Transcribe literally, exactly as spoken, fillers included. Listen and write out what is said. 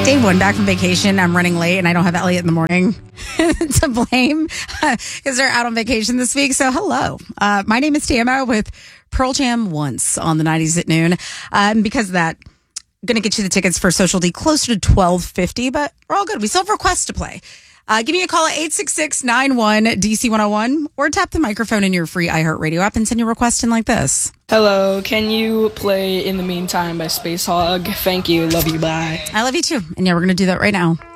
day one back from vacation. I'm running late and I don't have Elliot in the morning to blame because they're out on vacation this week. So hello. Uh, my name is Tama with Pearl Jam once on the nineties at noon. Um, because of that, I'm going to get you the tickets for Social D closer to twelve fifty, but we're all good. We still have requests to play. Uh, give me a call at eight six six, nine one, D C one oh one or tap the microphone in your free iHeartRadio app and send your request in like this. Hello, can you play In the Meantime by Space Hog? Thank you, love you, bye. I love you too. And yeah, we're going to do that right now.